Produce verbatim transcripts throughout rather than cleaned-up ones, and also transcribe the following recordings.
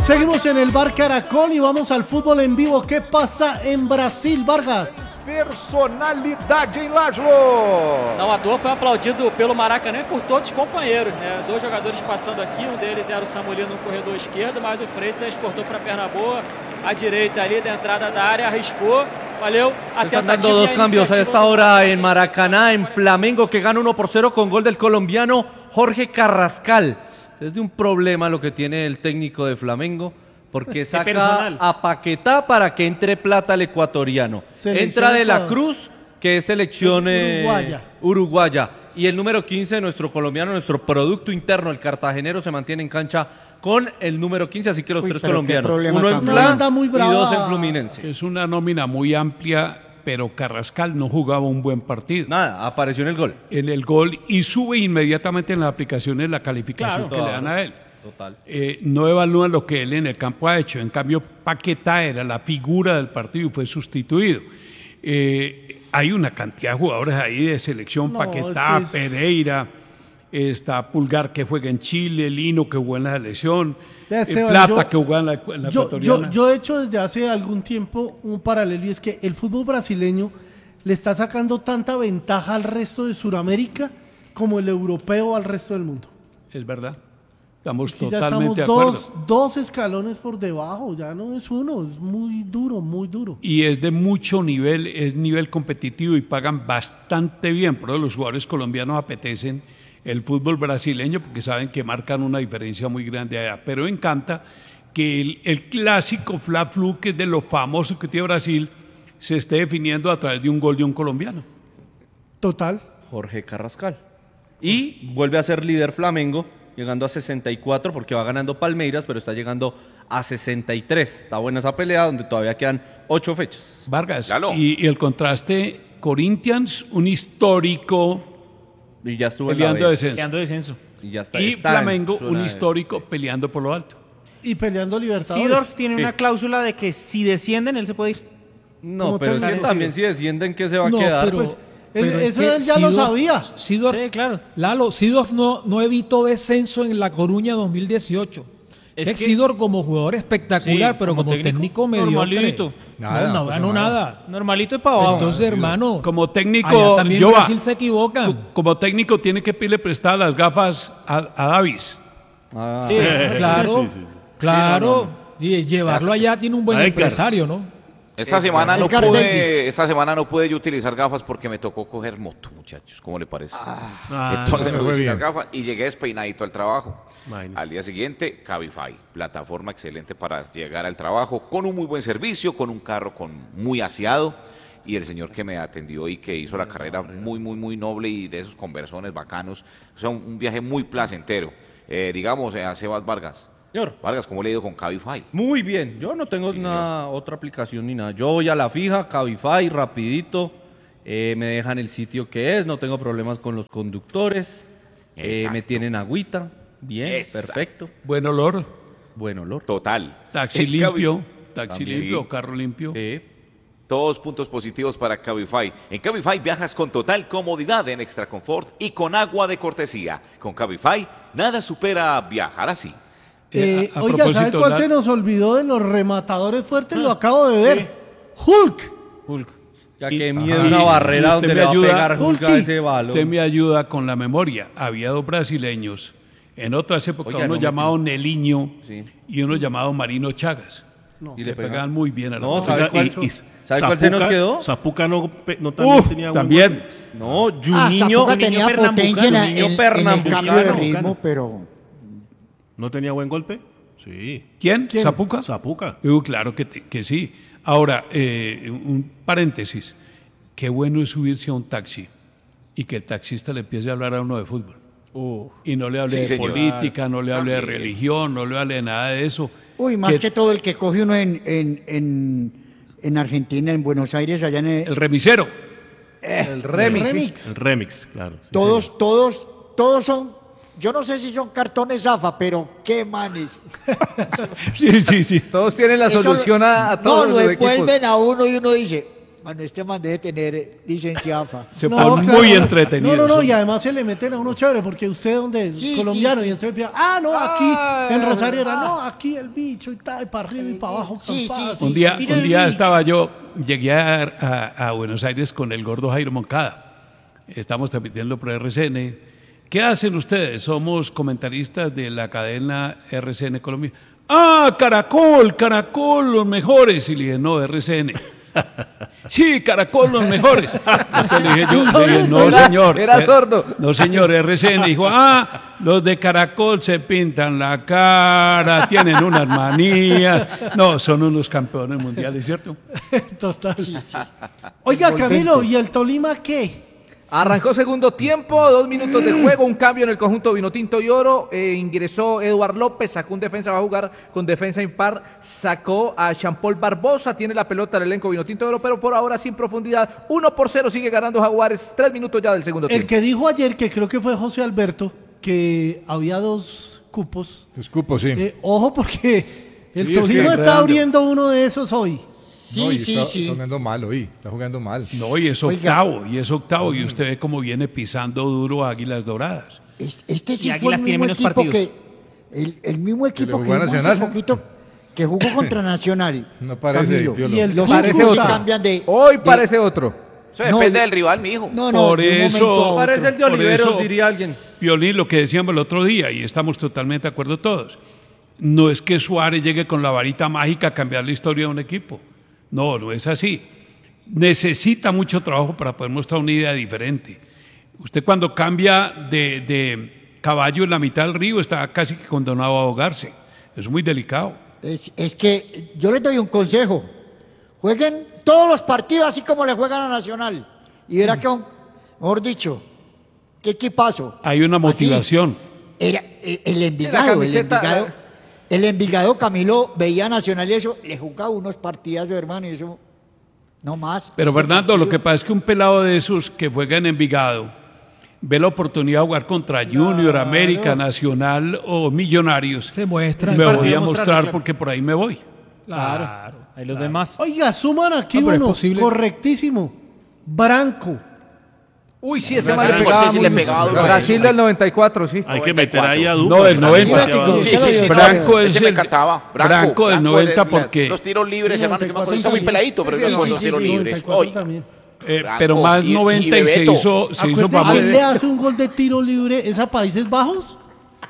Seguimos en el Bar Caracol y vamos al fútbol en vivo. ¿Qué pasa en Brasil, Vargas? Personalidade em Laszlo. Não à toa foi aplaudido pelo Maracanã e por todos os companheiros, né? Dois jogadores passando aqui, um deles era o Samulino no corredor esquerdo, mas o Freitas cortou para a perna boa, a direita ali da entrada da área, arriscou. Valeu. Se están dando dos cambios a esta hora en Maracaná, en Flamengo, que gana uno por cero con gol del colombiano Jorge Carrascal. Es de un problema lo que tiene el técnico de Flamengo, porque saca a Paquetá para que entre plata al ecuatoriano. Selección Entra de la Cruz, que es selección eh, uruguaya. uruguaya. Y el número quince, nuestro colombiano, nuestro producto interno, el cartagenero, se mantiene en cancha con el número quince, así que los Uy, tres colombianos. Uno en Fla y dos en Fluminense. Es una nómina muy amplia, pero Carrascal no jugaba un buen partido. Nada, apareció en el gol. En el gol y sube inmediatamente en las aplicaciones la calificación claro, que claro. le dan a él. Total. Eh, no evalúan lo que él en el campo ha hecho. En cambio, Paquetá era la figura del partido y fue sustituido. Eh, hay una cantidad de jugadores ahí de selección, no, Paquetá, es que es... Pereira, está Pulgar que juega en Chile, Lino que jugó en la selección, Esteban, Plata yo, que jugó en la, en la yo, ecuatoriana. Yo, yo he hecho desde hace algún tiempo un paralelo y es que el fútbol brasileño le está sacando tanta ventaja al resto de Sudamérica como el europeo al resto del mundo. Es verdad. Estamos Aquí totalmente ya estamos de dos, acuerdo. Dos escalones por debajo, ya no es uno, es muy duro, muy duro. Y es de mucho nivel, es nivel competitivo y pagan bastante bien. Por eso los jugadores colombianos apetecen el fútbol brasileño porque saben que marcan una diferencia muy grande allá. Pero me encanta que el, el clásico Fla-Flu, que es de los famosos que tiene Brasil, se esté definiendo a través de un gol de un colombiano. Total. Jorge Carrascal. Y vuelve a ser líder Flamengo, llegando a sesenta y cuatro porque va ganando Palmeiras, pero está llegando a sesenta y tres. Está buena esa pelea donde todavía quedan ocho fechas. Vargas, y, y el contraste, Corinthians, un histórico y ya estuvo peleando descenso. Peleando descenso. Y, ya está, y está Flamengo, un histórico peleando por lo alto. Y peleando Libertadores. Seedorf tiene sí. una cláusula de que si descienden, él se puede ir. No, pero es que también si descienden, ¿qué se va no, a quedar? Pero, pues, pero eso él ya Seedorf, lo sabía. Seedorf, sí, claro. Lalo, Seedorf no, no evitó descenso en La Coruña dos mil dieciocho. Es, es que Seedorf como jugador espectacular, sí, pero como, como técnico, técnico mediocre. Nada, no, no ganó nada. Normalito y para abajo. Entonces, hermano, como técnico, también yo Brasil se equivocan. Como técnico tiene que pedirle prestadas las gafas a, a Davis. Ah, sí, claro, sí, sí. claro. Sí, no, no. Y llevarlo allá tiene un buen Ay, empresario, claro. ¿no? Esta semana, no pude, esta semana no pude yo utilizar gafas porque me tocó coger moto, muchachos. ¿Cómo le parece? Ah, Entonces no me puse las gafas y llegué despeinadito al trabajo. Minus. Al día siguiente, Cabify, plataforma excelente para llegar al trabajo, con un muy buen servicio, con un carro con muy aseado. Y el señor que me atendió y que hizo la carrera muy, muy, muy noble y de esos conversones bacanos. O sea, un, un viaje muy placentero. Eh, digamos, eh, a Sebas Vargas. Señor. Vargas, ¿cómo le ha ido con Cabify? Muy bien, yo no tengo sí, una otra aplicación ni nada. Yo voy a la fija, Cabify, rapidito, eh, me dejan el sitio que es, no tengo problemas con los conductores, eh, me tienen agüita, bien, Exacto. perfecto. Buen olor. Buen olor. Total. Taxi el limpio, taxi También. limpio, sí. carro limpio. Sí. Todos puntos positivos para Cabify. En Cabify viajas con total comodidad en Extra Confort y con agua de cortesía. Con Cabify, nada supera viajar así. Eh, a, a oiga, ¿sabe cuál la... se nos olvidó de los rematadores fuertes? Ah, lo acabo de ver. Sí. Hulk. Hulk. Ya que miedo una barrera donde le va ayuda, a pegar Hulk a ese balón. Usted me ayuda con la memoria. Había dos brasileños. En otras épocas, oiga, uno no llamado Neliño sí. y uno llamado Marino Chagas. No. Y le, le pegaban muy bien a la no, ¿sabe cuál, y, y, ¿sabe Zapuca, cuál se nos quedó? Zapuca no, no también Uf, tenía también. No, Juninho. Ah, tenía potencia en, en, en el cambio de ritmo, pero... ¿No tenía buen golpe? Sí. ¿Quién? ¿Quién? ¿Zapuca? Zapuca. Uh, claro que, te, que sí. Ahora, eh, un paréntesis. Qué bueno es subirse a un taxi y que el taxista le empiece a hablar a uno de fútbol. Uh, y no le hable sí, de señor. política, no le hable También. de religión, no le hable de nada de eso. Uy, más que, que todo el que coge uno en, en, en, en Argentina, en Buenos Aires, allá en el... El remisero. Eh, el remix. El remix, el remix claro. Sí, todos, señor. todos, todos son... Yo no sé si son cartones Zafa, pero qué manes. sí, sí, sí. Todos tienen la Eso solución a, a todos no, los lo envuelven a uno y uno dice, Cuando este man debe tener licencia A F A. Se no, pone claro, muy entretenido. No, no, no, y además se le meten a uno chévere, porque usted donde es sí, colombiano, sí, sí. Y entonces empieza, ah, no, aquí ah, en Rosario era, ah, no, aquí el bicho y tal, y para arriba y para abajo. Sí, sí, sí, un día, sí, un día estaba yo, llegué a, a, a Buenos Aires con el gordo Jairo Moncada. Estamos transmitiendo por R C N. ¿Qué hacen ustedes? Somos comentaristas de la cadena R C N Colombia. Ah, Caracol, Caracol, los mejores. Y le dije, no, R C N. Sí, Caracol, los mejores. Entonces le dije yo, le dije, no, señor. Era sordo. No, señor, R C N. Dijo, ah, los de Caracol se pintan la cara, tienen unas manías. No, son unos campeones mundiales, ¿cierto? Total. Sí, sí. Oiga, Camilo, ¿y el Tolima qué? Arrancó segundo tiempo, dos minutos de juego, un cambio en el conjunto Vinotinto y Oro, eh, ingresó Eduard López, sacó un defensa, va a jugar con defensa impar, sacó a Jean-Paul Barbosa, tiene la pelota el elenco Vinotinto y Oro, pero por ahora sin profundidad, uno por cero sigue ganando Jaguares, tres minutos ya del segundo tiempo. El que dijo ayer, que creo que fue José Alberto, que había dos cupos. Dos cupos, sí. Eh, ojo porque el sí, Tolima es que está abriendo uno de esos hoy. Sí, no, sí, está, sí. Está jugando mal hoy, está jugando mal. No, y es octavo, Oiga. y es octavo, y usted ve cómo viene pisando duro a Águilas Doradas. Este, este sí fue el mismo equipo partidos. que el, el mismo equipo que, que jugó hace poquito, que jugó contra Nacional. No parece y el los parece otro. Cambian de, hoy de, parece otro. Eso depende no, del rival, mijo. No, no, por eso parece el de Oliveros, diría alguien. Piolín, lo que decíamos el otro día, y estamos totalmente de acuerdo todos, no es que Suárez llegue con la varita mágica a cambiar la historia de un equipo. No, no es así. Necesita mucho trabajo para poder mostrar una idea diferente. Usted cuando cambia de, de caballo en la mitad del río está casi que condenado a ahogarse. Es muy delicado. Es, es que yo les doy un consejo. Jueguen todos los partidos así como le juegan a Nacional. Y verá que, mejor dicho, qué equipazo. Hay una motivación. Así, era el, el Envigado, el Envigado. El Envigado, Camilo, veía Nacional y eso, le jugaba unos partidazos, hermano, y eso, no más. Pero Fernando, partido. Lo que pasa es que un pelado de esos que juega en Envigado ve la oportunidad de jugar contra Junior, claro. América, Nacional o Millonarios. Se muestra. Me voy a mostrar porque por ahí me voy. Claro, claro. Ahí los claro. demás. Oiga, suman aquí no, uno, correctísimo, Branco. Uy, sí, ese mal le pegaba, sí le pegaba duro. Brasil del noventa y cuatro, sí. Hay que meter ahí a Duque. No, del noventa. Sí, sí, sí. Branco es ese me encantaba. Branco, Branco del noventa porque... Los tiros libres, hermano, yo me acuerdo, está muy peladito, pero yo los tiros libres. Eh, pero más y, noventa y, y se hizo, se hizo famoso. ¿Quién le hace un gol de tiro libre? ¿Es a Países Bajos?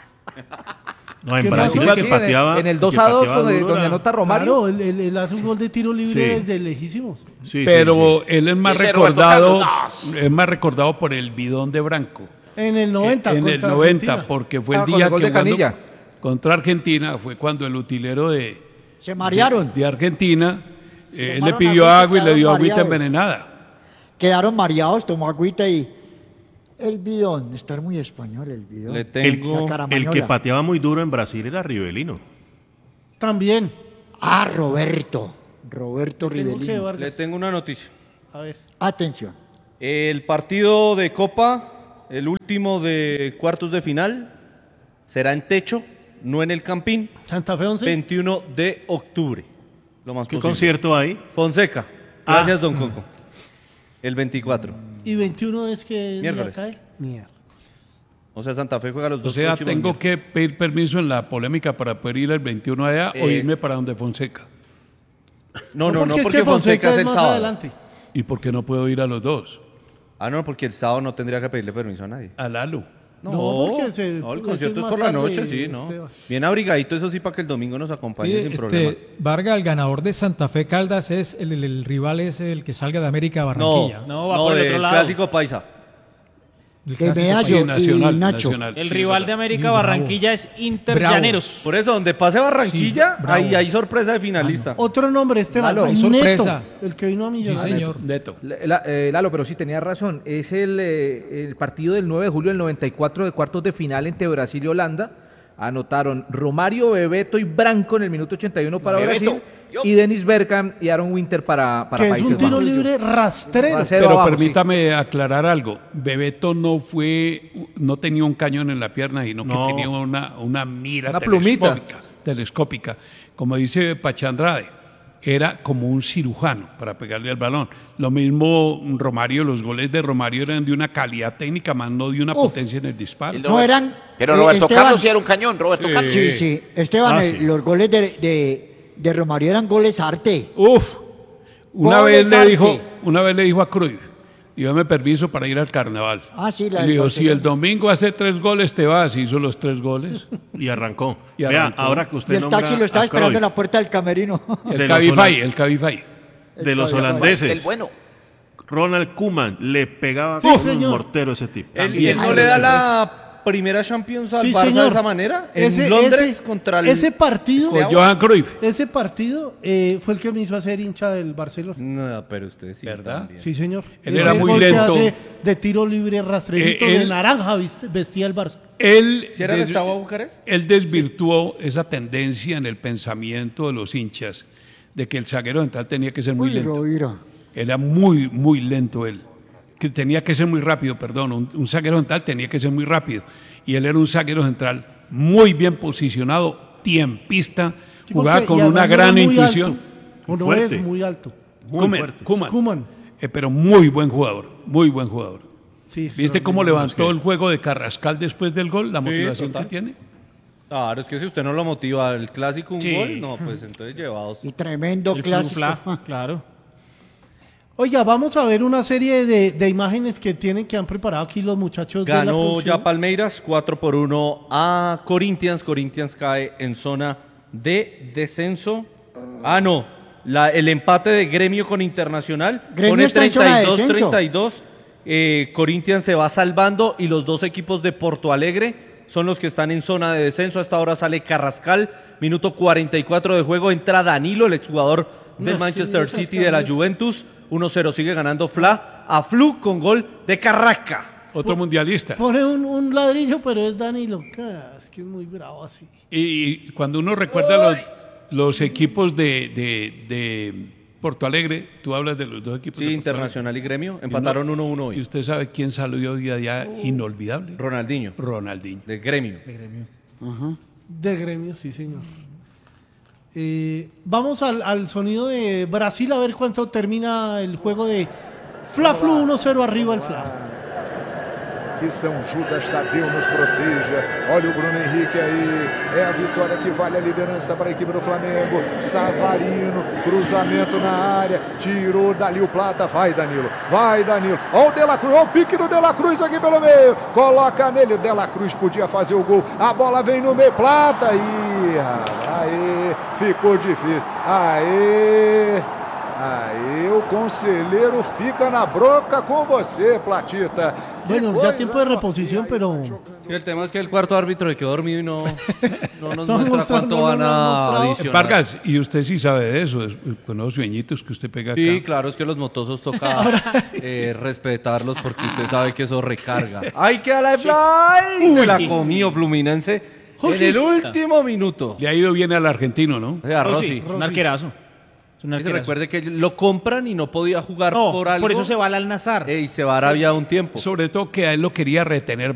No, en Brasil el que pateaba. En el dos a dos, donde, donde anota Romario. Claro, él, él, él hace un gol de tiro libre sí. desde lejísimos. Sí, pero sí, sí. él es más recordado, es más recordado por el bidón de Branco. En el noventa. En el noventa, Argentina. Porque fue el ah, día que jugando contra Argentina, fue cuando el utilero de. Se marearon. De, de Argentina, eh, él le pidió agua y le dio agüita envenenada. Quedaron mareados, tomó agüita y. El bidón, estar muy español el bidón. Le tengo el, el que pateaba muy duro en Brasil era Rivelino. También. Ah, Roberto. Roberto Rivelino. Le tengo una noticia. A ver. Atención. El partido de Copa, el último de cuartos de final, será en techo, no en el Campín. Santa Fe once. veintiuno de octubre. Lo más ¿Qué posible. concierto hay? Fonseca. Gracias, ah. don Coco. El veinticuatro. ¿Y veintiuno es que miércoles? Cae? Miércoles. O sea, Santa Fe juega los dos. O sea, tengo días. que pedir permiso en la polémica para poder ir el veintiuno allá eh, o irme para donde Fonseca. No, no, no, porque, no, porque es Fonseca, Fonseca es el sábado. Adelante. ¿Y por qué no puedo ir a los dos? Ah, no, porque el sábado no tendría que pedirle permiso a nadie. A Lalo. No, no, porque se, no el concierto es por la noche, sí, ¿no? Esteban. Bien abrigadito, eso sí, para que el domingo nos acompañe sí, sin este, problema. Vargas, el ganador de Santa Fe Caldas, es el, el, el rival es el que salga de América Barranquilla. No, no, va no, por el otro lado. Clásico Paisa. El clásico nacional, y Nacho. Nacional. El sí, rival de América Barranquilla es Inter Llaneros. Por eso, donde pase Barranquilla, sí, ahí hay sorpresa de finalista. Ah, no. Otro nombre, Esteban. Lalo, hay sorpresa. El que vino a Millonarios. Sí, señor. Neto. La, eh, Lalo, pero sí tenía razón. Es el, eh, el partido del nueve de julio del noventa y cuatro de cuartos de final entre Brasil y Holanda. Anotaron Romario, Bebeto y Branco en el minuto ochenta y uno para Bebeto. Brasil. Yo. Y Dennis Bergkamp y Aaron Winter para, para que Países Bajos. Es un tiro Bajos. libre rastrero. Pero abajo, permítame sí. aclarar algo. Bebeto no fue, no tenía un cañón en la pierna, sino no. que tenía una, una mira una telescópica, telescópica, como dice Pachandrade. era como un cirujano para pegarle al balón. Lo mismo Romario, los goles de Romario eran de una calidad técnica, más no de una Uf, potencia en el disparo. No eran. Pero Roberto Esteban, Carlos sí era un cañón, Roberto eh, Carlos. Sí, sí. Esteban, ah, el, sí. los goles de, de, de Romario eran goles arte. Uf, una Goles vez le arte. dijo, una vez le dijo a Cruyff, dígame permiso para ir al carnaval. Ah, sí, la y le dijo, si el domingo hace tres goles te vas, y hizo los tres goles. Y arrancó. Y Vea, arrancó. ahora que usted Y el taxi lo estaba a esperando Cruyff, en la puerta del camerino. El De Cabify, los el Cabify. de los holandeses, El bueno. Ronald Koeman le pegaba Sí, con un señor. mortero a ese tipo. Él, También. ¿Y él no Ay, le da sí, la primera Champions al Sí, Barça señor. de esa manera? En Ese- Londres ese- contra el... Ese partido, Con Johan Cruyff. ese partido eh, fue el que me hizo hacer hincha del Barcelona. No, pero usted sí. ¿Verdad? también. Sí, señor. Él Ese era muy gol que lento. hace de tiro libre rastrerito Eh, él- de naranja vist- vestía el Barça. Él, ¿Sí era des- Gustavo Bucarest? él desvirtuó esa tendencia en el pensamiento de los hinchas de que el zaguero central tenía que ser muy Uy, lento. Rovira. Era muy, muy lento él. Que tenía que ser muy rápido, perdón. Un, un zaguero central tenía que ser muy rápido. Y él era un zaguero central muy bien posicionado, tiempista, Sí, jugaba porque- con y una además no gran era muy intuición. alto. O no Fuerte. es muy alto. Muy Koeman, fuerte. Koeman. Koeman. Eh, pero muy buen jugador, muy buen jugador. Sí, ¿Viste cómo extraordinario. levantó el juego de Carrascal después del gol? La motivación total. que tiene. Claro, es que si usted no lo motiva el clásico un Sí. gol, no, pues entonces llevados. Y tremendo El clásico. flufla, claro. Oiga, vamos a ver una serie de, de imágenes que tienen que han preparado aquí los muchachos de la Ganó producción. ya Palmeiras cuatro por uno a Corinthians. Corinthians cae en zona de descenso. Ah, no. La, el empate de Gremio con Internacional. Gremio pone está en zona de treinta y dos descenso. treinta y dos. Eh, Corinthians se va salvando y los dos equipos de Porto Alegre son los que están en zona de descenso. Hasta ahora sale Carrascal. Minuto cuarenta y cuatro de juego. Entra Danilo, el exjugador del No, Manchester es que City de la Juventus. uno cero sigue ganando Fla a Flu con gol de Carrasca. Otro mundialista. Pone un, un ladrillo, pero es Danilo. Ah, es que es muy bravo así. Y cuando uno recuerda los, los equipos de, de, de Porto Alegre, tú hablas de los dos equipos. Sí, de Porto Internacional y Gremio Alegre. empataron uno uno ¿Y hoy. usted sabe quién salió hoy de allá inolvidable? Ronaldinho, Ronaldinho. de Gremio. De Gremio, sí, señor. Eh, vamos al, al sonido de Brasil a ver cuánto termina el juego de Fla Flu uno cero arriba el Fla. Que São Judas Tadeu nos proteja. Olha o Bruno Henrique aí. É a vitória que vale a liderança para a equipe do Flamengo. Savarino, cruzamento na área. Tirou dali o Plata. Vai, Danilo. Vai, Danilo. Olha o De La Cruz. Olha o pique do De La Cruz aqui pelo meio. Coloca nele. O De La Cruz podia fazer o gol. A bola vem no meio. Plata. Ih, aí. Ficou difícil. Aê. Aí o conselheiro fica na bronca con você, Platita. Bueno, ya tiempo de reposición, pero Sí, el tema es que el cuarto árbitro se quedó dormido y no, no nos No muestra mostrando, cuánto no van nos ha a mostrado. adicionar. Vargas, y usted sí sabe de eso, es- con los sueñitos que usted pega acá. Sí, claro, es que los motosos toca eh, respetarlos porque usted sabe que eso recarga. ¡Ay, que a la fly! Se la comió Fluminense en el último minuto. Le ha ido bien al argentino, ¿no? O sea, Rossi, Rossi. un arquerazo. Es un Y se arquerazo. recuerde que lo compran y no podía jugar No, por algo. por eso se va al Al-Nassr. Eh, y se va a Arabia un tiempo. Sobre todo que a él lo quería retener